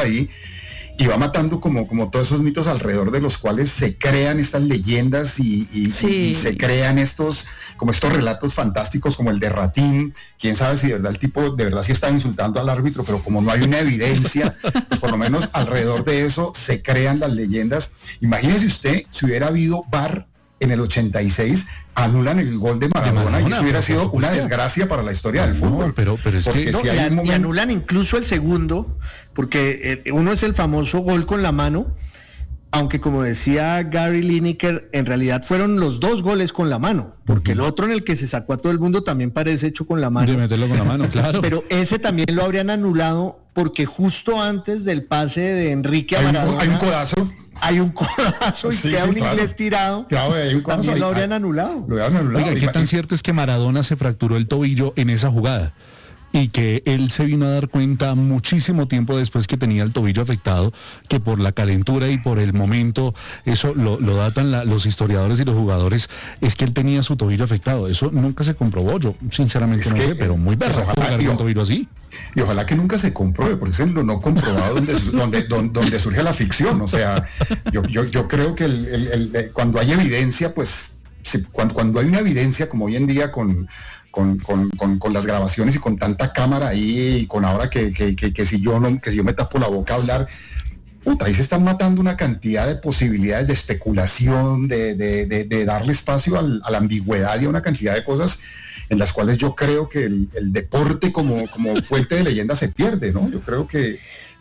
ahí, y va matando como todos esos mitos alrededor de los cuales se crean estas leyendas y se crean estos relatos fantásticos como el de Ratín. Quién sabe si de verdad el tipo de verdad sí está insultando al árbitro, pero como no hay una evidencia, pues por lo menos alrededor de eso se crean las leyendas. Imagínese usted si hubiera habido VAR en el 86, anulan el gol de Maradona y eso hubiera sido una desgracia para la historia del fútbol. Pero es porque que si hay un momento... y anulan incluso el segundo, porque uno es el famoso gol con la mano, aunque como decía Gary Lineker, en realidad fueron los dos goles con la mano, porque el otro en el que se sacó a todo el mundo también parece hecho con la mano. De meterlo con la mano, claro. Pero ese también lo habrían anulado porque justo antes del pase de Enrique a Maradona... Hay un codazo. Hay un codazo y queda un inglés tirado. Claro, hay un codazo. También lo habrían anulado. Oiga, ¿qué tan cierto es que Maradona se fracturó el tobillo en esa jugada? Y que él se vino a dar cuenta muchísimo tiempo después que tenía el tobillo afectado, que por la calentura y por el momento, eso lo datan los historiadores y los jugadores, es que él tenía su tobillo afectado. Eso nunca se comprobó, yo sinceramente no sé, pero muy verdad jugar con un tobillo así. Y ojalá que nunca se compruebe, porque es en lo no comprobado donde surge la ficción. O sea, yo creo que cuando hay evidencia, pues, cuando hay una evidencia, como hoy en día con las grabaciones y con tanta cámara ahí, y con ahora que si yo me tapo la boca a hablar, ahí se están matando una cantidad de posibilidades de especulación, de darle espacio a la ambigüedad y a una cantidad de cosas en las cuales yo creo que el deporte como fuente de leyenda se pierde, ¿no? Yo creo que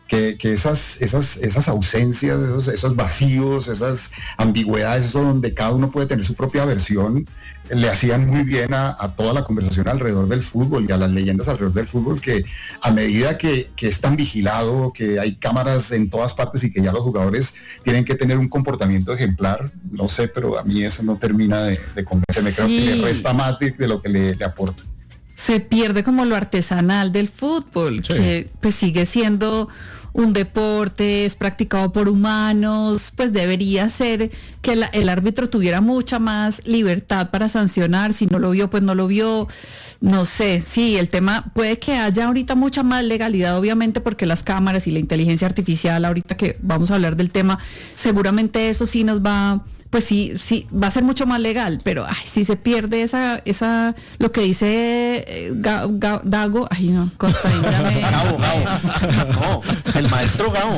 esas ausencias, esos vacíos, esas ambigüedades, eso donde cada uno puede tener su propia versión, le hacían muy bien a toda la conversación alrededor del fútbol y a las leyendas alrededor del fútbol, que a medida que es tan vigilado, que hay cámaras en todas partes y que ya los jugadores tienen que tener un comportamiento ejemplar, no sé, pero a mí eso no termina de convencerme. Creo que le resta más de lo que le aporta. Se pierde como lo artesanal del fútbol, sí, que pues sigue siendo un deporte, es practicado por humanos, pues debería ser que el árbitro tuviera mucha más libertad para sancionar. Si no lo vio, pues no lo vio. No sé, sí, el tema puede que haya ahorita mucha más legalidad, obviamente, porque las cámaras y la inteligencia artificial, ahorita que vamos a hablar del tema, seguramente eso sí nos va... Pues sí, va a ser mucho más legal, pero si se pierde esa lo que dice Gago, no, Gabo, no, el maestro Gabo.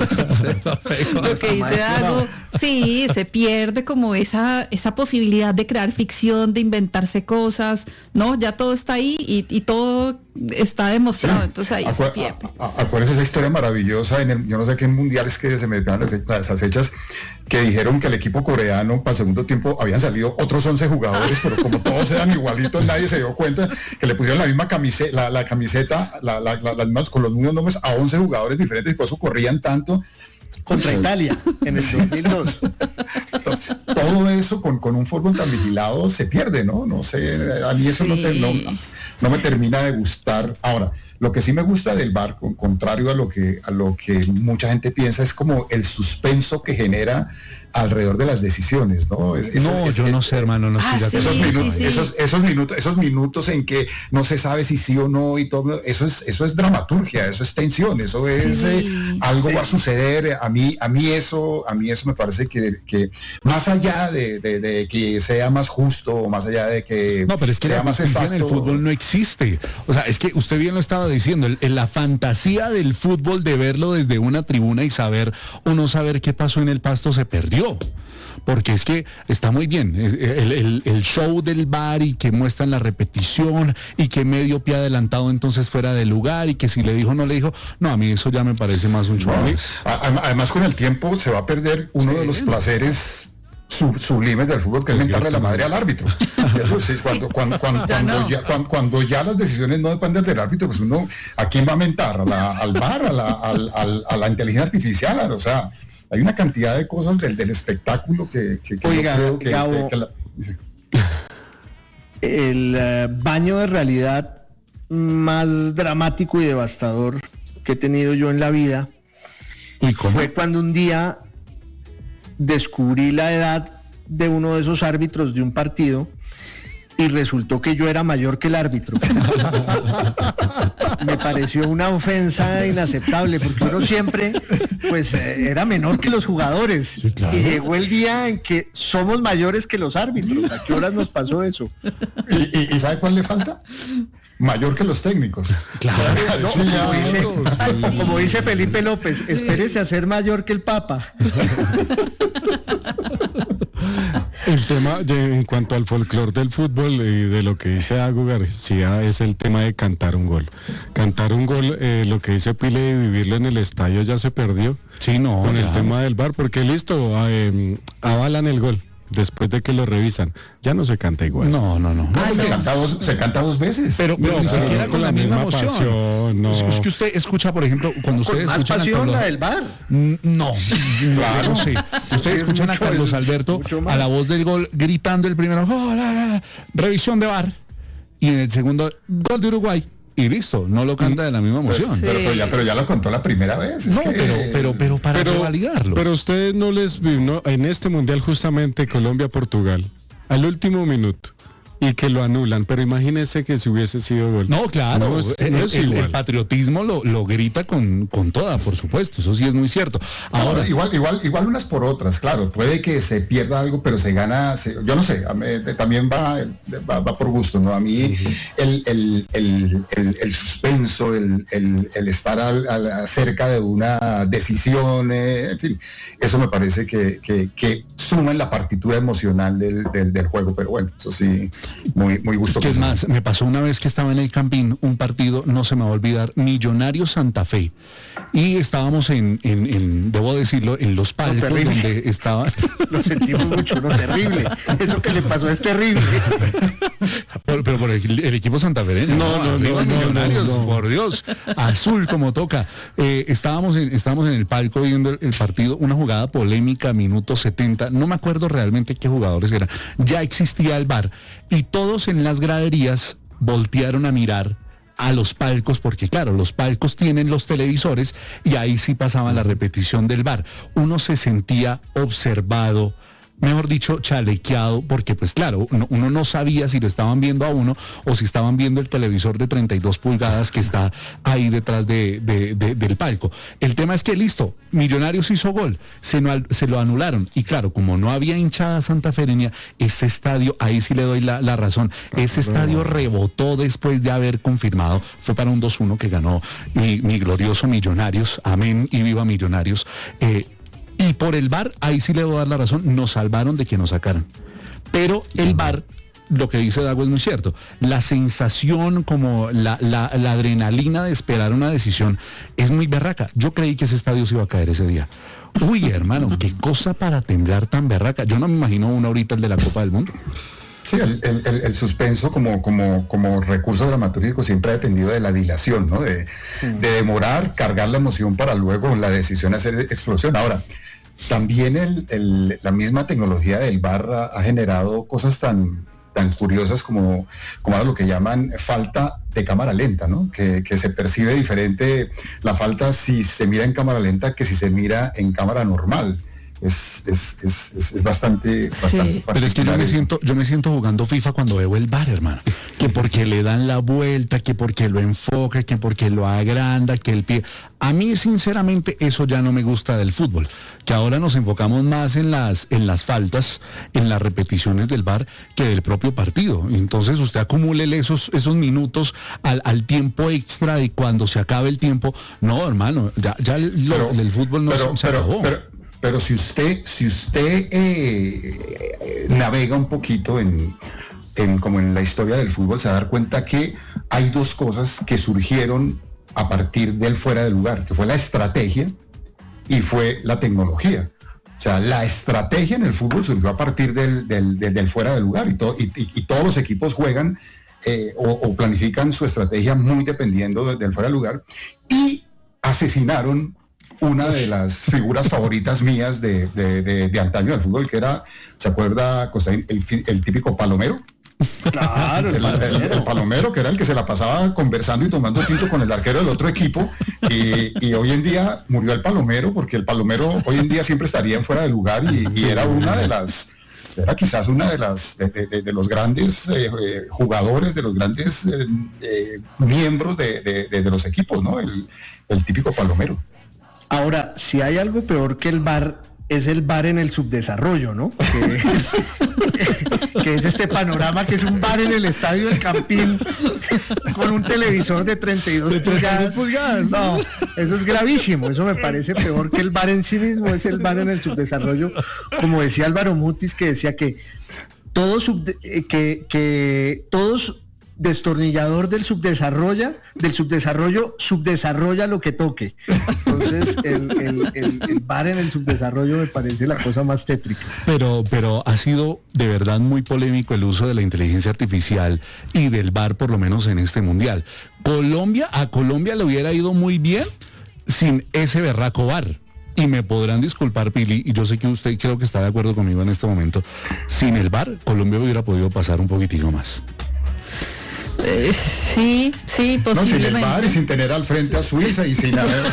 Lo que dice Dago, sí, se pierde como esa posibilidad de crear ficción, de inventarse cosas, ¿no? Ya todo está ahí y todo está demostrado, sí. Entonces ahí se pierde. Acuérdense esa historia maravillosa yo no sé qué mundiales que se me pegan esas fechas, que dijeron que el equipo coreano para el segundo tiempo habían salido otros 11 jugadores, pero como todos eran igualitos, nadie se dio cuenta que le pusieron la misma camiseta, la camiseta, las mismas, con los mismos nombres a 11 jugadores diferentes, y por eso corrían tanto. Contra Italia, en el 2002. Todo eso con un fútbol tan vigilado se pierde, ¿no? No sé, a mí eso no me termina de gustar. Ahora, lo que sí me gusta del VAR, contrario a lo que mucha gente piensa, es como el suspenso que genera alrededor de las decisiones, ¿no? Yo no sé, hermano, no estoy esos minutos en que no se sabe si sí o no y todo, eso es dramaturgia, eso es tensión, eso es algo va a suceder. A mí eso me parece que más allá de que sea más justo, más allá de que pero es que sea más exacto, en el fútbol no existe. O sea, es que usted bien lo estaba diciendo, la fantasía del fútbol de verlo desde una tribuna y saber o no saber qué pasó en el pasto se perdió. Porque es que está muy bien el show del VAR y que muestran la repetición y que medio pie adelantado entonces fuera de lugar y que si le dijo o no le dijo. No, a mí eso ya me parece más un show. Además con el tiempo se va a perder uno de los placeres sublimes del fútbol, que es mentarle la madre al árbitro. Entonces, cuando ya las decisiones no dependen del árbitro, pues uno, ¿a quién va a mentar? ¿Al VAR? ¿A la inteligencia artificial? O sea, hay una cantidad de cosas del espectáculo que Oiga, yo creo Gabo, el baño de realidad más dramático y devastador que he tenido yo en la vida fue cuando un día descubrí la edad de uno de esos árbitros de un partido y resultó que yo era mayor que el árbitro. Me pareció una ofensa inaceptable, porque uno siempre pues era menor que los jugadores. Sí, claro. Y llegó el día en que somos mayores que los árbitros. ¿A qué horas nos pasó eso? ¿Y sabe cuál le falta? Mayor que los técnicos. Claro. No, Sí, como dice Felipe López, espérese a ser mayor que el Papa. El tema en cuanto al folclore del fútbol y de lo que dice Agu García es el tema de cantar un gol. Cantar un gol, lo que dice Pile de vivirlo en el estadio ya se perdió. Sí, no, Con el claro. tema del VAR, porque listo, avalan el gol después de que lo revisan. Ya no se canta igual. No. se canta dos veces. Pero No, ni pero siquiera con la misma emoción. pasión, no. Es que usted escucha, por ejemplo, cuando ustedes Con más escuchan a pasión Carlos... la del VAR. No, claro, sí. Ustedes Sí, escuchan a mucho, Carlos es Alberto mucho más. a la voz del gol gritando el primero, gol, revisión de VAR, y en el segundo, gol de Uruguay, y listo, no lo canta de la misma emoción. Sí. Pero ya lo contó la primera vez. Es No, que- pero para revalidarlo. Pero ustedes no les vino en este mundial justamente Colombia-Portugal al último minuto y que lo anulan, pero imagínense que si hubiese sido gol. No, claro, No es el igual. patriotismo lo grita con toda, por supuesto, eso sí es muy cierto. Ahora, igual unas por otras, claro, puede que se pierda algo, pero se gana, yo no sé, también va por gusto, ¿no? A mí el suspenso, el estar cerca de una decisión, en fin, eso me parece que suma en la partitura emocional del juego, pero bueno, eso sí, muy gusto. ¿qué es más? Me pasó una vez que estaba en el Campín, un partido, no se me va a olvidar, Millonarios Santa Fe. Y estábamos debo decirlo, en los palcos terrible. donde estaban... Lo sentimos mucho, ¿no? Terrible. Eso que le pasó es terrible. pero por el equipo santafereño. No, Millonarios, no. por Dios. Azul como toca. Estábamos en el palco viendo el partido, una jugada polémica, minuto 70. No me acuerdo realmente qué jugadores eran. Ya existía el VAR. Y todos en las graderías voltearon a mirar a los palcos, porque claro, los palcos tienen los televisores y ahí sí pasaba la repetición del VAR. Uno se sentía observado, mejor dicho, chalequeado, porque pues claro, uno no sabía si lo estaban viendo a uno o si estaban viendo el televisor de 32 pulgadas que está ahí detrás del palco. El tema es que listo, Millonarios hizo gol, se lo anularon, y claro, como no había hinchada santafereña, ese estadio, ahí sí le doy la razón, ese estadio rebotó después de haber confirmado, fue para un 2-1 que ganó mi glorioso Millonarios, amén y viva Millonarios. Y por el VAR, ahí sí le voy a dar la razón, nos salvaron de que nos sacaran. Pero el VAR, lo que dice Dago es muy cierto. La sensación, como la adrenalina de esperar una decisión, es muy berraca. Yo creí que ese estadio se iba a caer ese día. Uy, hermano, qué cosa para temblar tan berraca. Yo no me imagino una ahorita el de la Copa del Mundo. Sí, el suspenso como recurso dramatúrgico siempre ha dependido de la dilación, ¿no? De demorar, cargar la emoción para luego la decisión hacer explosión. Ahora, también la misma tecnología del VAR ha generado cosas tan curiosas como ahora lo que llaman falta de cámara lenta, ¿no? Que se percibe diferente la falta si se mira en cámara lenta que si se mira en cámara normal. Es bastante Pero es que yo me siento jugando FIFA cuando veo el VAR, hermano. Que porque le dan la vuelta, que porque lo enfoca, que porque lo agranda, que el pie. A mí, sinceramente, eso ya no me gusta del fútbol. Que ahora nos enfocamos más en las faltas, en las repeticiones del VAR, que del propio partido. Entonces usted acumule esos minutos al tiempo extra, y cuando se acabe el tiempo, no, hermano, ya el fútbol no se acabó. Pero si usted navega un poquito como en la historia del fútbol, se va a dar cuenta que hay dos cosas que surgieron a partir del fuera de lugar, que fue la estrategia y fue la tecnología. O sea, la estrategia en el fútbol surgió a partir del fuera de lugar, y todos los equipos juegan o planifican su estrategia muy dependiendo del fuera de lugar, y asesinaron una de las figuras favoritas mías de antaño del fútbol, que era, ¿se acuerda, Costaín, el típico palomero? Claro, el palomero, que era el que se la pasaba conversando y tomando tinto con el arquero del otro equipo, y hoy en día murió el palomero, porque el palomero hoy en día siempre estaría en fuera de lugar, y era una de las era quizás una de los grandes jugadores, de los grandes miembros de los equipos, ¿no? El típico palomero. Ahora, si hay algo peor que el VAR, es el VAR en el subdesarrollo, ¿no? Que es este panorama que es un VAR en el estadio del Campín con un televisor de 32 pulgadas. No, eso es gravísimo, eso me parece peor que el VAR en sí mismo, es el VAR en el subdesarrollo, como decía Álvaro Mutis, que decía que todos destornillador del subdesarrollo subdesarrolla lo que toque. Entonces el VAR en el subdesarrollo me parece la cosa más tétrica. Pero ha sido de verdad muy polémico el uso de la inteligencia artificial y del VAR, por lo menos en este mundial. A Colombia le hubiera ido muy bien sin ese berraco VAR. Y me podrán disculpar, Pili, y yo sé que usted creo que está de acuerdo conmigo en este momento. Sin el VAR, Colombia hubiera podido pasar un poquitino más. Sí, posiblemente. No, sin el VAR y sin tener al frente a Suiza y sin haber...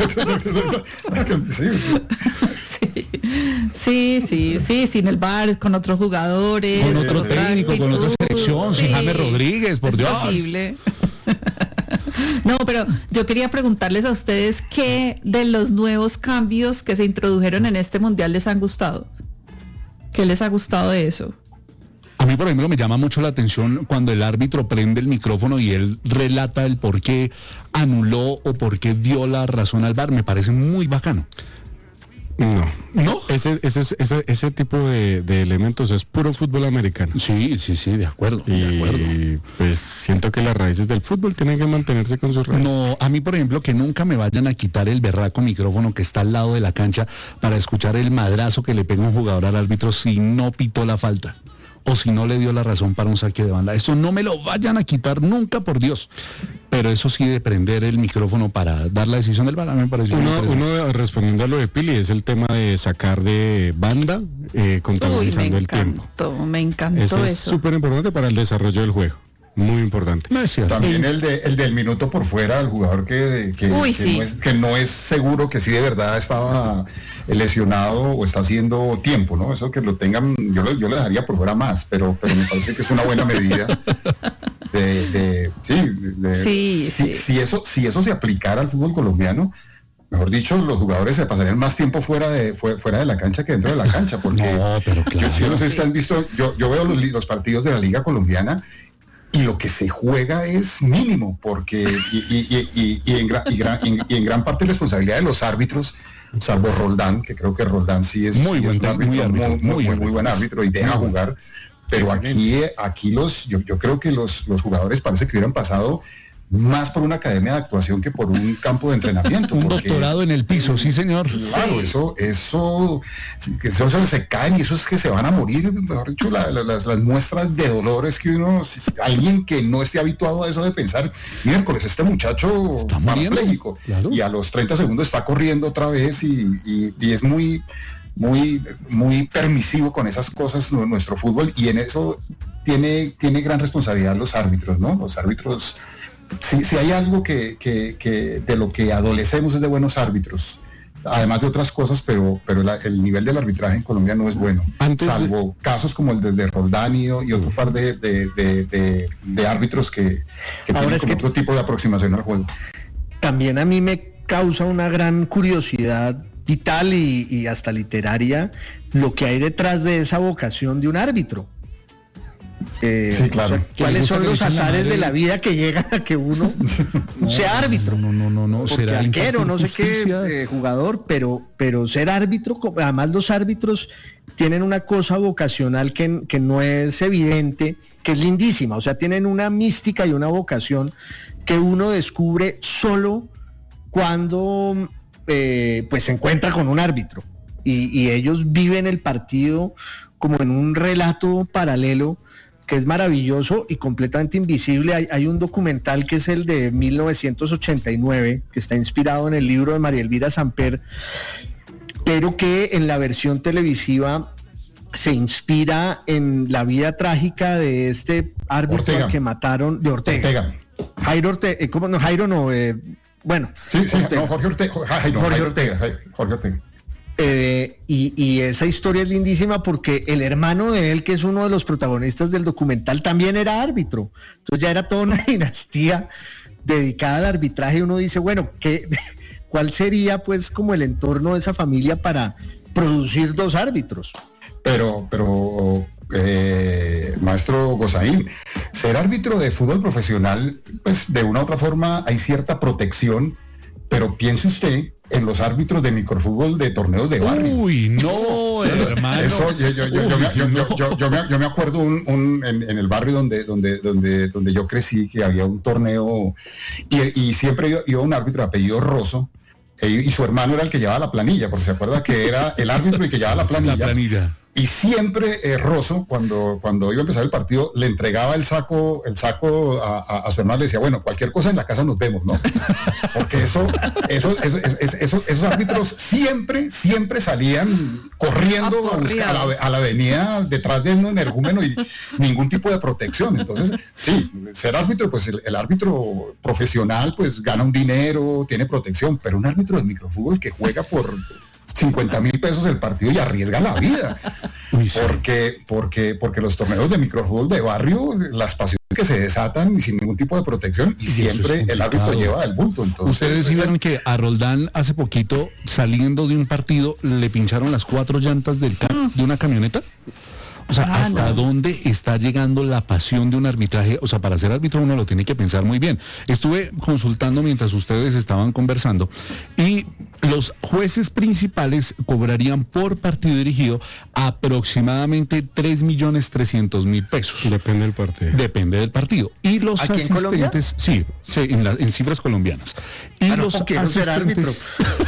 Sí, sin el VAR, con otros jugadores. Con otro técnico, con otra selección, sin James Rodríguez, por Dios. Es posible. No, pero yo quería preguntarles a ustedes qué de los nuevos cambios que se introdujeron en este mundial les han gustado. ¿Qué les ha gustado de eso? A mí, por ejemplo, me llama mucho la atención cuando el árbitro prende el micrófono y él relata el por qué anuló o por qué dio la razón al VAR. Me parece muy bacano. No. Ese tipo de elementos es puro fútbol americano. Sí, de acuerdo. Y pues siento que las raíces del fútbol tienen que mantenerse con sus raíces. No, a mí, por ejemplo, que nunca me vayan a quitar el berraco micrófono que está al lado de la cancha para escuchar el madrazo que le pega un jugador al árbitro si no pitó la falta o si no le dio la razón para un saque de banda. Eso no me lo vayan a quitar nunca, por Dios. Pero eso sí, de prender el micrófono para dar la decisión del VAR, me pareció. Uno respondiendo a lo de Pili, es el tema de sacar de banda, contabilizando el tiempo. Me encantó eso. Es súper importante para el desarrollo del juego. Muy importante. También el del minuto por fuera del jugador que no es seguro que sí de verdad estaba lesionado o está haciendo tiempo, ¿no? Eso que lo tengan, yo le dejaría por fuera más, pero me parece que es una buena medida. Si eso se aplicara al fútbol colombiano, mejor dicho, los jugadores se pasarían más tiempo fuera de la cancha que dentro de la cancha, porque yo no sé si han visto, yo veo los partidos de la Liga Colombiana y lo que se juega es mínimo, porque en gran parte la responsabilidad de los árbitros, salvo Roldán, que creo que Roldán sí es muy buen árbitro y deja jugar, pero aquí yo creo que los jugadores parece que hubieran pasado más por una academia de actuación que por un campo de entrenamiento. Un doctorado en el piso, sí señor. Claro, eso se caen y eso es que se van a morir, mejor dicho, las muestras de dolores que alguien que no esté habituado a eso de pensar, miércoles, este muchacho está parapléjico, claro. Y a los 30 segundos está corriendo otra vez y es muy permisivo con esas cosas nuestro fútbol, y en eso tiene gran responsabilidad los árbitros, ¿no? Los árbitros... Si hay algo que de lo que adolecemos es de buenos árbitros, además de otras cosas, pero el nivel del arbitraje en Colombia no es bueno, salvo casos como el de Roldán y otro par de árbitros que tienen como otro tipo de aproximación al juego. También a mí me causa una gran curiosidad vital y hasta literaria lo que hay detrás de esa vocación de un árbitro. Sí, claro. O sea, ¿cuáles son los azares de la vida que llegan a que uno sea árbitro? No, será arquero, no sé qué, jugador, pero ser árbitro, además los árbitros tienen una cosa vocacional que no es evidente, que es lindísima, o sea, tienen una mística y una vocación que uno descubre solo cuando pues se encuentra con un árbitro y ellos viven el partido como en un relato paralelo que es maravilloso y completamente invisible. Hay un documental que es el de 1989, que está inspirado en el libro de María Elvira Samper, pero que en la versión televisiva se inspira en la vida trágica de este árbitro al que mataron, de Ortega. Jairo Ortega, ¿cómo no? Jairo no, bueno. Sí, Jorge Ortega. y esa historia es lindísima porque el hermano de él, que es uno de los protagonistas del documental, también era árbitro. Entonces ya era toda una dinastía dedicada al arbitraje. Uno dice, bueno, ¿cuál sería pues como el entorno de esa familia para producir dos árbitros? Pero maestro Gozaín, ser árbitro de fútbol profesional, pues de una u otra forma hay cierta protección, pero piense usted en los árbitros de microfútbol de torneos de barrio. Uy, no, hermano. Eso, yo me acuerdo en el barrio donde yo crecí, que había un torneo y siempre iba un árbitro de apellido Rosso, y su hermano era el que llevaba la planilla, porque se acuerda que era el árbitro y que llevaba la planilla. Y siempre Rosso, cuando iba a empezar el partido, le entregaba el saco a su hermano, le decía, bueno, cualquier cosa en la casa nos vemos, ¿no? Porque esos árbitros siempre salían corriendo a buscar a la avenida detrás de un energúmeno y ningún tipo de protección. Entonces, sí, ser árbitro, pues el árbitro profesional, pues gana un dinero, tiene protección, pero un árbitro de microfútbol que juega por 50,000 pesos el partido y arriesga la vida. Uy, sí. Porque los torneos de microfútbol de barrio, las pasiones que se desatan y sin ningún tipo de protección, y siempre el árbitro lleva el bulto. Entonces, ustedes vieron que a Roldán hace poquito, saliendo de un partido, le pincharon las 4 llantas de una camioneta. O sea, ¿hasta dónde está llegando la pasión de un arbitraje? O sea, para ser árbitro uno lo tiene que pensar muy bien. Estuve consultando mientras ustedes estaban conversando y los jueces principales cobrarían por partido dirigido aproximadamente 3.300.000 pesos. Depende del partido. Depende del partido. Y los ¿Aquí en Colombia? asistentes, sí, en cifras colombianas. Y los asistentes,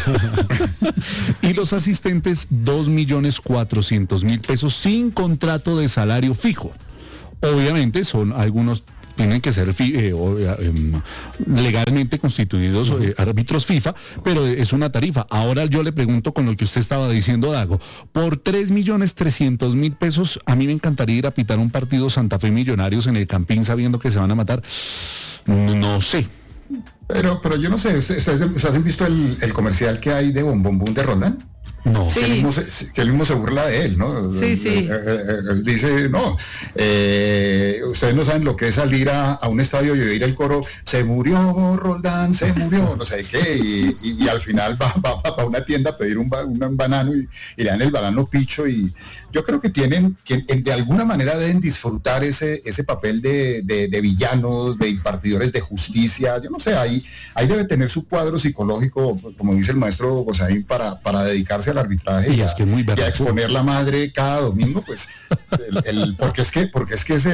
y los asistentes 2.400.000 pesos sin contrato de salario fijo. Obviamente algunos tienen que ser legalmente constituidos árbitros FIFA, pero es una tarifa. Ahora yo le pregunto con lo que usted estaba diciendo, Dago, por 3.300.000 pesos, a mí me encantaría ir a pitar un partido Santa Fe Millonarios en el Campín sabiendo que se van a matar. No sé. Pero yo no sé, ¿ustedes han visto el comercial que hay de Bom Bom Bum de Roldán? No. Sí. Que él mismo se burla de él, ¿no? Sí, sí. Él dice, no, ustedes no saben lo que es salir a un estadio y oír el coro, se murió Roldán, se murió, no sé qué, y al final va a una tienda a pedir un banano y le dan el banano picho, y yo creo que de alguna manera deben disfrutar ese papel de villanos, de impartidores de justicia. Yo no sé, ahí debe tener su cuadro psicológico, como dice el maestro Gozaín, para dedicarse al arbitraje y a exponer la madre cada domingo, pues porque es que es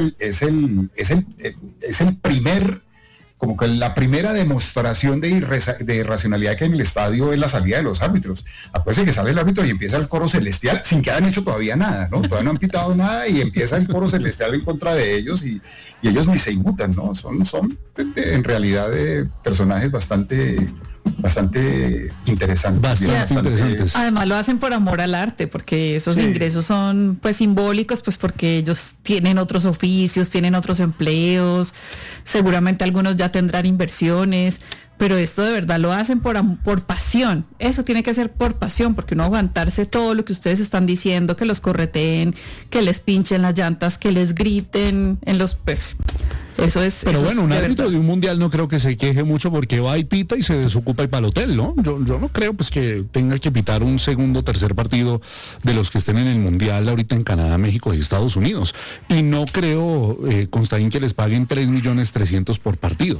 el primer, como que la primera demostración de irracionalidad que hay en el estadio es la salida de los árbitros. Acuérdense que sale el árbitro y empieza el coro celestial sin que hayan hecho todavía nada, ¿no? Todavía no han pitado nada y empieza el coro celestial en contra de ellos y ellos ni se inmutan, ¿no? Son en realidad personajes bastante interesantes. Bastante interesantes. Además lo hacen por amor al arte, porque esos ingresos son pues simbólicos, pues porque ellos tienen otros oficios, tienen otros empleos, seguramente algunos ya tendrán inversiones, pero esto de verdad lo hacen por pasión. Eso tiene que ser por pasión, porque no aguantarse todo lo que ustedes están diciendo, que los correteen, que les pinchen las llantas, que les griten en los pues. Eso es. Pero bueno, un árbitro verdad. de un mundial no creo que se queje mucho porque va y pita y se desocupa y para el hotel, ¿no? Yo no creo pues que tenga que pitar un segundo o tercer partido de los que estén en el mundial ahorita en Canadá, México y Estados Unidos. Y no creo, Constaín, que les paguen 3.300.000 por partido.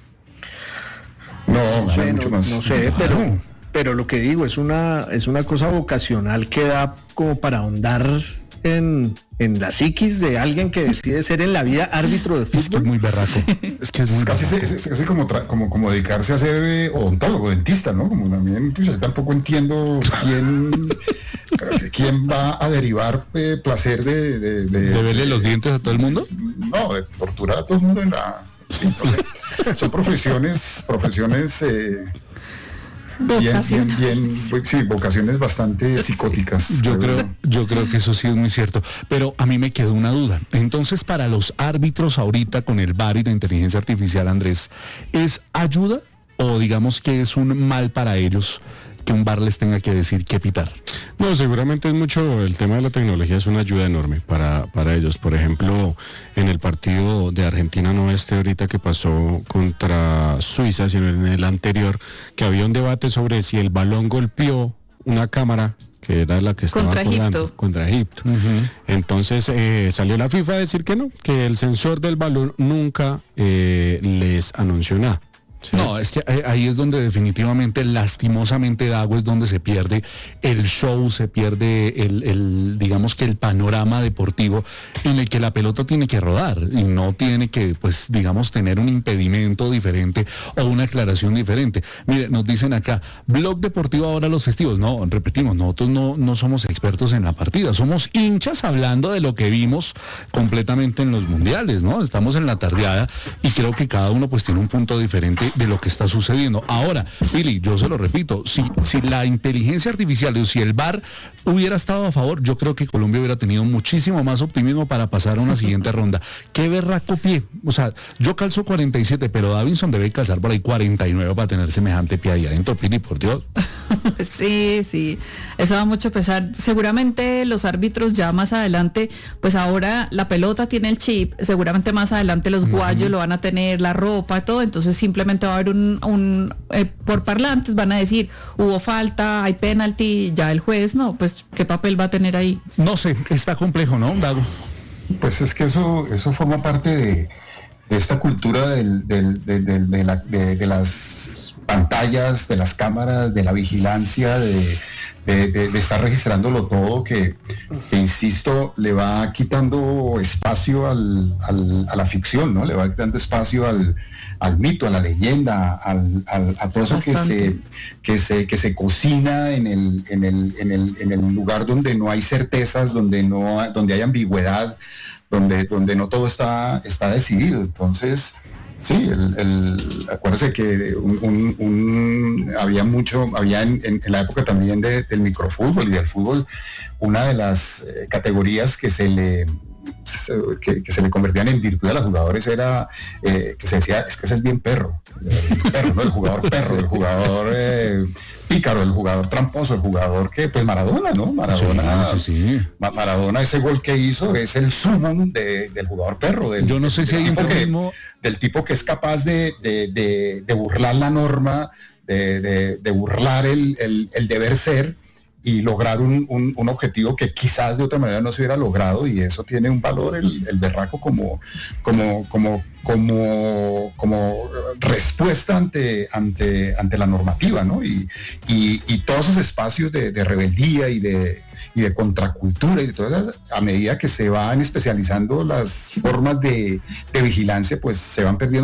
No sé, mucho más. No sé, pero lo que digo es una cosa vocacional que da como para ahondar en la psiquis de alguien que decide ser en la vida árbitro de fútbol. Es que es muy berraco. Es que es muy casi berraco. como dedicarse a ser odontólogo, dentista, ¿no? Como también, pues yo tampoco entiendo quién va a derivar placer de verle los dientes a todo el mundo. No, de torturar a todo el mundo sí, no sé. Son profesiones vocaciones bastante psicóticas. Yo creo que eso sí es muy cierto. Pero a mí me quedó una duda. Entonces, para los árbitros ahorita con el VAR y la inteligencia artificial, Andrés, ¿es ayuda o digamos que es un mal para ellos que un VAR les tenga que decir qué pitar? No, seguramente es mucho, el tema de la tecnología es una ayuda enorme para ellos. Por ejemplo, en el partido de Argentina, no ahorita que pasó contra Suiza, sino en el anterior, que había un debate sobre si el balón golpeó una cámara, que era la que estaba jugando contra Egipto. Entonces salió la FIFA a decir que no, que el sensor del balón nunca les anunció nada. Sí. No, es que ahí es donde definitivamente, lastimosamente, Dago, es donde se pierde el show, se pierde digamos que el panorama deportivo en el que la pelota tiene que rodar y no tiene que, pues, digamos, tener un impedimento diferente o una aclaración diferente. Mire, nos dicen acá, Blog Deportivo ahora los festivos. No, repetimos, nosotros no somos expertos en la partida, somos hinchas hablando de lo que vimos completamente en los mundiales, ¿no? Estamos en la tardeada y creo que cada uno pues tiene un punto diferente de lo que está sucediendo. Ahora, Pili, yo se lo repito, si la inteligencia artificial o si el VAR hubiera estado a favor, yo creo que Colombia hubiera tenido muchísimo más optimismo para pasar a una siguiente ronda. Qué berraco pie. O sea, yo calzo 47, pero Davinson debe calzar por ahí 49 para tener semejante pie ahí adentro, Pili, por Dios. Sí, eso da mucho pesar. Seguramente los árbitros ya más adelante, pues ahora la pelota tiene el chip, seguramente más adelante los guayos lo van a tener, la ropa, todo, entonces simplemente va a haber por parlantes van a decir, hubo falta, hay penalti, ya el juez, no, pues ¿qué papel va a tener ahí? No sé, está complejo, ¿no, Dago? Pues es que eso forma parte de esta cultura de las pantallas, de las cámaras, de la vigilancia, de estar registrándolo todo, que insisto, le va quitando espacio a la ficción, ¿no? Le va quitando espacio al mito, a la leyenda, a todo eso que se cocina en el lugar donde no hay certezas, donde hay ambigüedad, donde no todo está decidido. Entonces, sí, acuérdese que había en la época también del microfútbol y del fútbol, una de las categorías que se le convertían en virtud a los jugadores era que se decía, es que ese es bien perro, ¿no? El jugador perro, el jugador pícaro, el jugador tramposo, el jugador que, pues Maradona, ¿no? Sí. Maradona, ese gol que hizo es el sumum del jugador perro. Yo no sé si hay del tipo que es capaz de burlar la norma, de burlar el deber ser y lograr un objetivo que quizás de otra manera no se hubiera logrado, y eso tiene un valor, el berraco como respuesta ante la normativa, ¿no? Y todos esos espacios de rebeldía y de contracultura y de todas esas, a medida que se van especializando las formas de vigilancia, pues se van perdiendo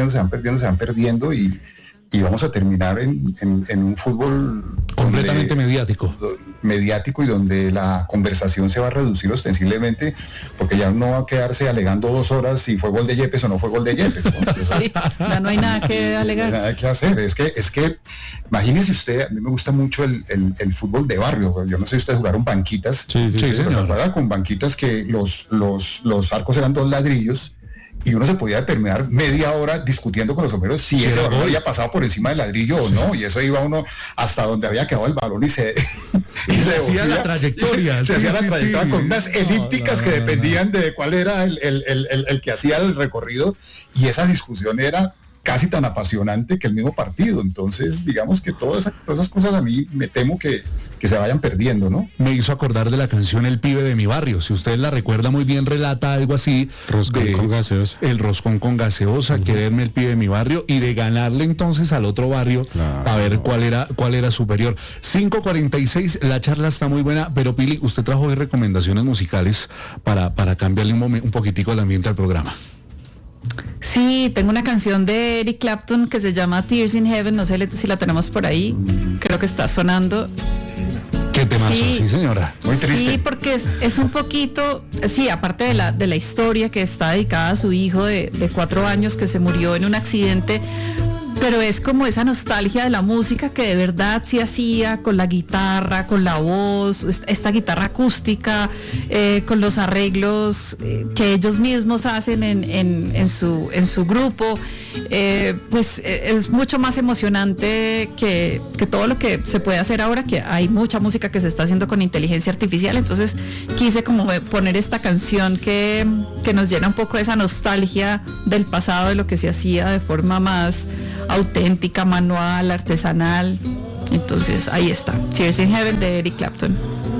y vamos a terminar en un fútbol completamente mediático y donde la conversación se va a reducir ostensiblemente, porque ya no va a quedarse alegando 2 horas si fue gol de Yepes o no fue gol de Yepes, ¿no? Sí, ya no hay nada que alegar. No hay nada que hacer. Es que imagínese usted, a mí me gusta mucho el fútbol de barrio. Yo no sé si ustedes jugaron banquitas. Sí, pero se juega con banquitas que los arcos eran 2 ladrillos. Y uno se podía terminar media hora discutiendo con los sombreros si ese balón había pasado por encima del ladrillo o no, y eso iba uno hasta donde había quedado el balón y se hacía la trayectoria. Se hacía la trayectoria con unas elípticas que dependían de cuál era el que hacía el recorrido, y esa discusión era casi tan apasionante que el mismo partido. Entonces, digamos que todas esas cosas a mí me temo que se vayan perdiendo, ¿no? Me hizo acordar de la canción El pibe de mi barrio. Si usted la recuerda muy bien, relata algo así. Roscón con gaseosa. El roscón con gaseosa, quererme el pibe de mi barrio, y de ganarle entonces al otro barrio, a ver cuál era superior. 5:46, la charla está muy buena, pero Pili, usted trajo hoy recomendaciones musicales para cambiarle un poquitico el ambiente al programa. Sí, tengo una canción de Eric Clapton que se llama Tears in Heaven, no sé si la tenemos por ahí, creo que está sonando. ¿Qué temazo? Sí, señora. Muy triste. Sí, porque es un poquito, sí, aparte de la historia que está dedicada a su hijo de 4 años que se murió en un accidente, pero es como esa nostalgia de la música que de verdad se hacía con la guitarra, con la voz, esta guitarra acústica, con los arreglos que ellos mismos hacen en su grupo. Pues es mucho más emocionante que todo lo que se puede hacer ahora, que hay mucha música que se está haciendo con inteligencia artificial. Entonces quise como poner esta canción que nos llena un poco de esa nostalgia del pasado, de lo que se hacía de forma más auténtica, manual, artesanal. Entonces ahí está, Tears in Heaven de Eric Clapton.